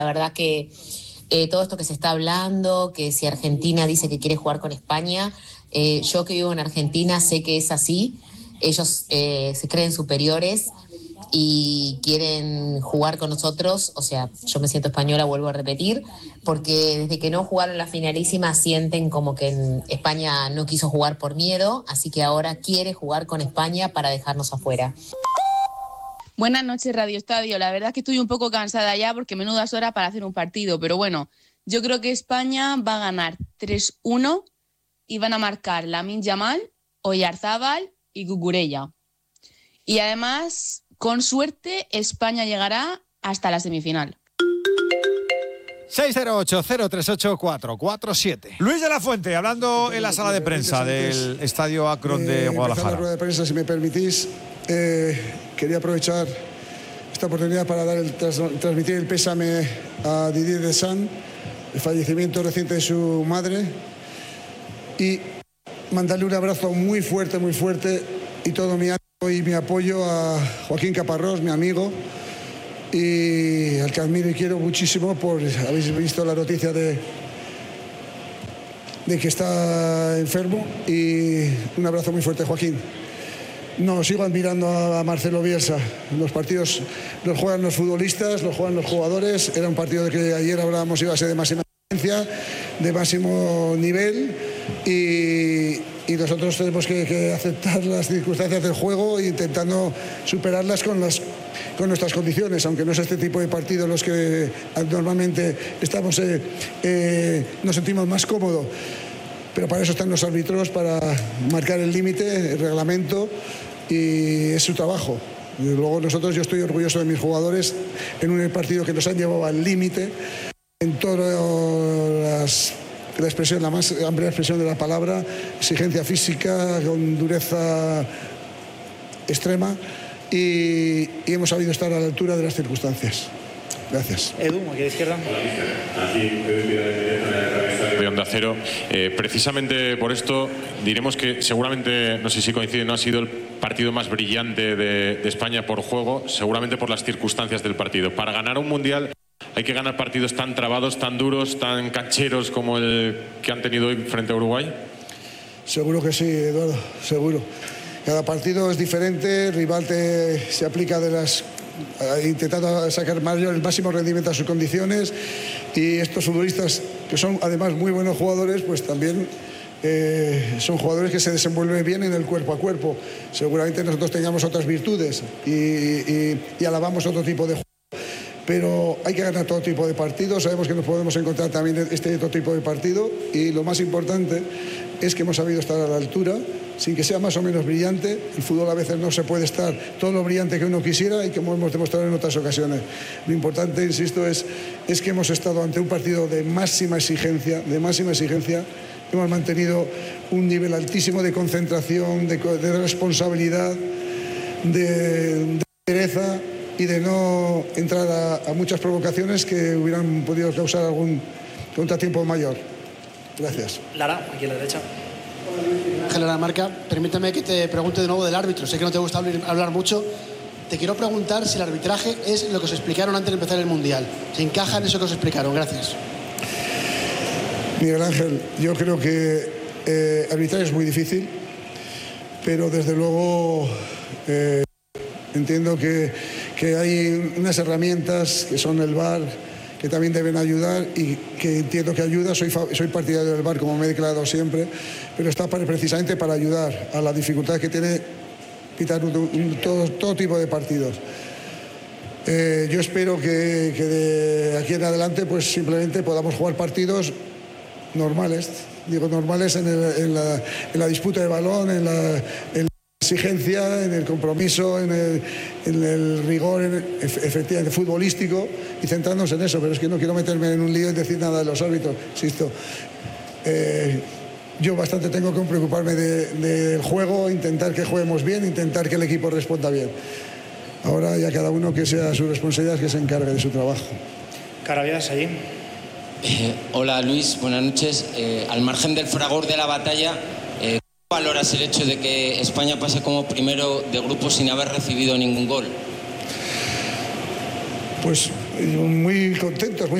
La verdad que todo esto que se está hablando, que si Argentina dice que quiere jugar con España, yo que vivo en Argentina sé que es así. Ellos se creen superiores y quieren jugar con nosotros. O sea, yo me siento española, vuelvo a repetir, porque desde que no jugaron la finalísima sienten como que en España no quiso jugar por miedo, así que ahora quiere jugar con España para dejarnos afuera. Buenas noches, Radio Estadio. La verdad es que estoy un poco cansada ya porque menudas horas para hacer un partido, pero bueno, yo creo que España va a ganar 3-1 y van a marcar Lamine Yamal, Oyarzábal y Cucurella. Y además, con suerte, España llegará hasta la semifinal. 608-038-447. Luis de la Fuente, hablando en la sala de prensa del Estadio Akron de Guadalajara. La rueda de prensa, si me permitís, quería aprovechar esta oportunidad para transmitir el pésame a Didier Deschamps, el fallecimiento reciente de su madre, y mandarle un abrazo muy fuerte y todo mi ánimo y mi apoyo a Joaquín Caparrós, mi amigo, y al que admiro y quiero muchísimo. Habéis visto la noticia de que está enfermo, y un abrazo muy fuerte, Joaquín. No, sigo admirando a Marcelo Bielsa. Los partidos los juegan los futbolistas, los juegan los jugadores. Era un partido de que ayer hablábamos iba a ser de máxima exigencia, de máximo nivel, y nosotros tenemos que aceptar las circunstancias del juego e intentando superarlas con nuestras condiciones, aunque no es este tipo de partidos los que normalmente nos sentimos más cómodos. Pero para eso están los árbitros, para marcar el límite, el reglamento, y es su trabajo. Y luego yo estoy orgulloso de mis jugadores en un partido que nos han llevado al límite en todas la más amplia expresión de la palabra, exigencia física, con dureza extrema, y hemos sabido estar a la altura de las circunstancias. Gracias. Edu, aquí a la izquierda. De Onda Cero. Precisamente por esto diremos que seguramente, no sé si coincide, no ha sido el partido más brillante de España por juego, seguramente por las circunstancias del partido. Para ganar un mundial hay que ganar partidos tan trabados, tan duros, tan cancheros como el que han tenido hoy frente a Uruguay. Seguro que sí, Eduardo, seguro. Cada partido es diferente, el rival se aplica intentando sacar el máximo rendimiento a sus condiciones, y estos futbolistas, que son además muy buenos jugadores, pues también son jugadores que se desenvuelven bien en el cuerpo a cuerpo. Seguramente nosotros tengamos otras virtudes y alabamos otro tipo de juego, pero hay que ganar todo tipo de partidos. Sabemos que nos podemos encontrar también este otro tipo de partido, y lo más importante es que hemos sabido estar a la altura, sin que sea más o menos brillante. El fútbol a veces no se puede estar todo lo brillante que uno quisiera, y como hemos demostrado en otras ocasiones. Lo importante, insisto, es que hemos estado ante un partido de máxima exigencia. Hemos mantenido un nivel altísimo de concentración, de responsabilidad, de pereza, y de no entrar a muchas provocaciones que hubieran podido causar algún contratiempo mayor. Gracias. Lara, aquí a la derecha. Ángel Lara Marca, permítame que te pregunte de nuevo del árbitro. Sé que no te gusta hablar mucho. Te quiero preguntar si el arbitraje es lo que os explicaron antes de empezar el Mundial. ¿Se encaja en eso que os explicaron? Gracias. Miguel Ángel, yo creo que arbitrar es muy difícil, pero desde luego entiendo que hay unas herramientas que son el VAR, que también deben ayudar, y que entiendo que ayuda. Soy partidario del VAR, como me he declarado siempre, pero está precisamente para ayudar a la dificultad que tiene pitar todo tipo de partidos. Yo espero que de aquí en adelante pues simplemente podamos jugar partidos normales, en la disputa de balón, en la exigencia, en el compromiso, en el rigor efectivamente futbolístico, y centrarnos en eso. Pero es que no quiero meterme en un lío y decir nada de los árbitros, insisto. Yo bastante tengo que preocuparme del juego, intentar que juguemos bien, intentar que el equipo responda bien. Ahora ya cada uno que sea su responsabilidad, que se encargue de su trabajo. Carabias, allí. Hola Luis, buenas noches. Al margen del fragor de la batalla, ¿cómo valoras el hecho de que España pase como primero de grupo sin haber recibido ningún gol? Pues muy contentos, muy